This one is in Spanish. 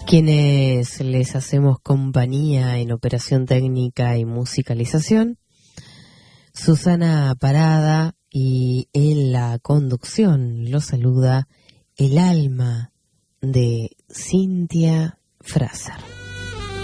Quienes les hacemos compañía en operación técnica y musicalización, Susana Parada, y en la conducción lo saluda el alma de Cintia Fraser.